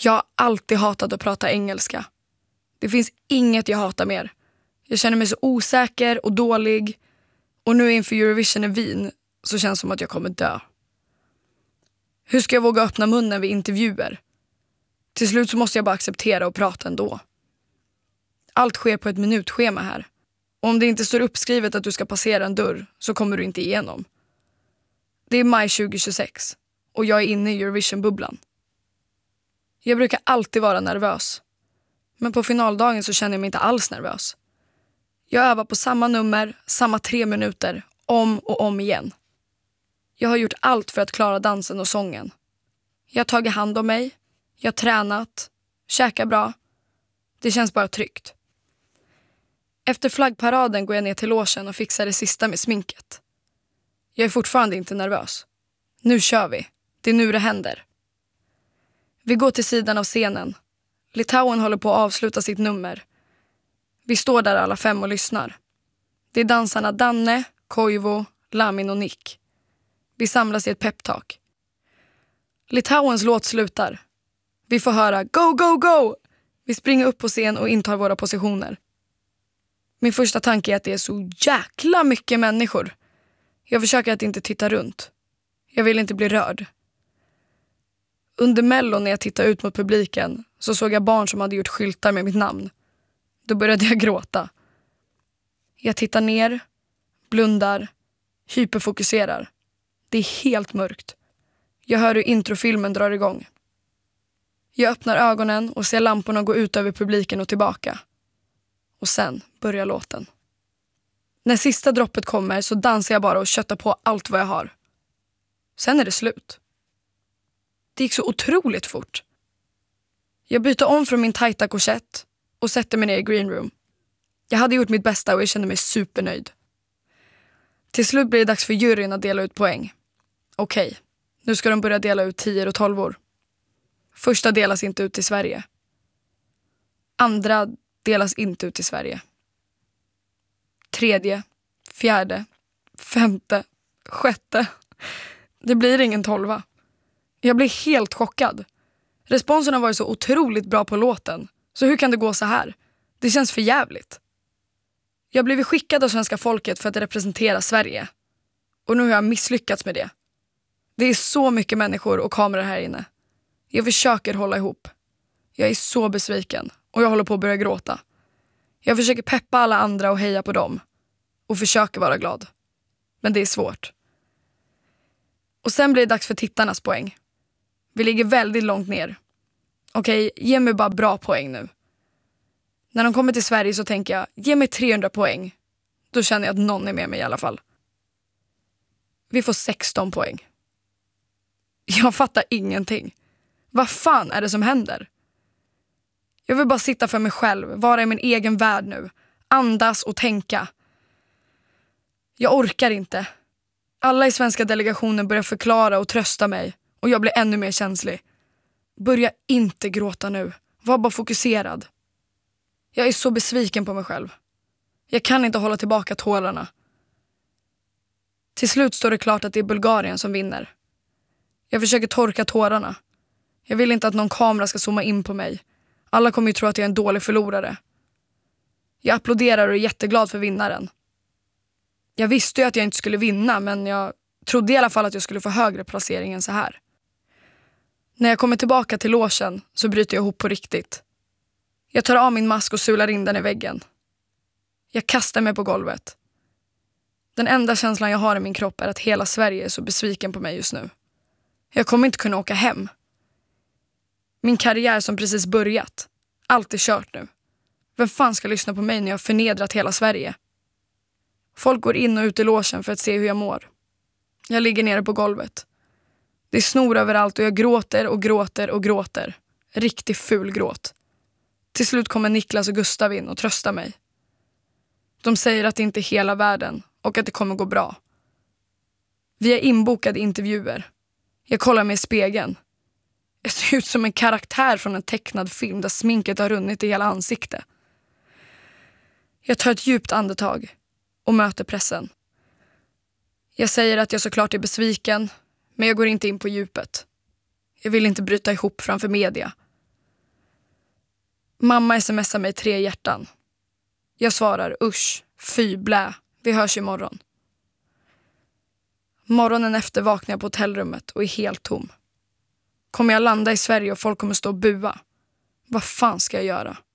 Jag har alltid hatat att prata engelska. Det finns inget jag hatar mer. Jag känner mig så osäker och dålig. Och nu inför Eurovision i Wien så känns det som att jag kommer dö. Hur ska jag våga öppna munnen vid intervjuer? Till slut så måste jag bara acceptera och prata ändå. Allt sker på ett minutschema här. Och om det inte står uppskrivet att du ska passera en dörr så kommer du inte igenom. Det är maj 2026 och jag är inne i Eurovision-bubblan. Jag brukar alltid vara nervös. Men på finaldagen så känner jag mig inte alls nervös. Jag övar på samma nummer, samma 3 minuter, om och om igen. Jag har gjort allt för att klara dansen och sången. Jag har tagit hand om mig, jag har tränat, käkar bra. Det känns bara tryggt. Efter flaggparaden går jag ner till logen och fixar det sista med sminket. Jag är fortfarande inte nervös. Nu kör vi. Det är nu det händer. Vi går till sidan av scenen. Litauen håller på att avsluta sitt nummer. Vi står där alla 5 och lyssnar. Det är dansarna Danne, Koivu, Lamin och Nick. Vi samlas i ett peptalk. Litauens låt slutar. Vi får höra go, go, go! Vi springer upp på scen och intar våra positioner. Min första tanke är att det är så jäkla mycket människor. Jag försöker att inte titta runt. Jag vill inte bli rörd. Under Mellon när jag tittade ut mot publiken så såg jag barn som hade gjort skyltar med mitt namn. Då började jag gråta. Jag tittar ner, blundar, hyperfokuserar. Det är helt mörkt. Jag hör hur introfilmen drar igång. Jag öppnar ögonen och ser lamporna gå ut över publiken och tillbaka. Och sen börjar låten. När sista droppet kommer så dansar jag bara och köttar på allt vad jag har. Sen är det slut. Det gick så otroligt fort. Jag byter om från min tajta korsett och sätter mig ner i green room. Jag hade gjort mitt bästa och jag kände mig supernöjd. Till slut blir det dags för juryn att dela ut poäng. Okej, nu ska de börja dela ut 10 och 12. Första delas inte ut till Sverige. Andra delas inte ut till Sverige. 3, 4, 5, 6. Det blir ingen 12. Jag blir helt chockad. Responsen har varit så otroligt bra på låten. Så hur kan det gå så här? Det känns för jävligt. Jag blev skickad av svenska folket för att representera Sverige. Och nu har jag misslyckats med det. Det är så mycket människor och kameror här inne. Jag försöker hålla ihop. Jag är så besviken och jag håller på att börja gråta. Jag försöker peppa alla andra och heja på dem. Och försöker vara glad. Men det är svårt. Och sen blir det dags för tittarnas poäng. Vi ligger väldigt långt ner. Okej, ge mig bara bra poäng nu. När de kommer till Sverige så tänker jag, ge mig 300 poäng. Då känner jag att någon är med mig i alla fall. Vi får 16 poäng. Jag fattar ingenting. Vad fan är det som händer? Jag vill bara sitta för mig själv, vara i min egen värld nu. Andas och tänka. Jag orkar inte. Alla i svenska delegationen börjar förklara och trösta mig. Och jag blir ännu mer känslig. Börja inte gråta nu. Var bara fokuserad. Jag är så besviken på mig själv. Jag kan inte hålla tillbaka tårarna. Till slut står det klart att det är Bulgarien som vinner. Jag försöker torka tårarna. Jag vill inte att någon kamera ska zooma in på mig. Alla kommer ju tro att jag är en dålig förlorare. Jag applåderar och är jätteglad för vinnaren. Jag visste ju att jag inte skulle vinna, men jag trodde i alla fall att jag skulle få högre placering än så här. När jag kommer tillbaka till logen så bryter jag ihop på riktigt. Jag tar av min mask och sular in den i väggen. Jag kastar mig på golvet. Den enda känslan jag har i min kropp är att hela Sverige är så besviken på mig just nu. Jag kommer inte kunna åka hem. Min karriär som precis börjat. Allt är kört nu. Vem fan ska lyssna på mig när jag har förnedrat hela Sverige? Folk går in och ut i logen för att se hur jag mår. Jag ligger nere på golvet. Det är snor överallt och jag gråter och gråter och gråter. Riktigt ful gråt. Till slut kommer Niklas och Gustav in och tröstar mig. De säger att det inte är hela världen och att det kommer gå bra. Vi är inbokade intervjuer. Jag kollar mig i spegeln. Jag ser ut som en karaktär från en tecknad film där sminket har runnit i hela ansiktet. Jag tar ett djupt andetag och möter pressen. Jag säger att jag såklart är besviken, men jag går inte in på djupet. Jag vill inte bryta ihop framför media. Mamma smsar mig 3 hjärtan. Jag svarar usch, fy, blä. Vi hörs imorgon. Morgonen efter vaknar jag på hotellrummet och är helt tom. Kommer jag landa i Sverige och folk kommer stå och bua? Vad fan ska jag göra?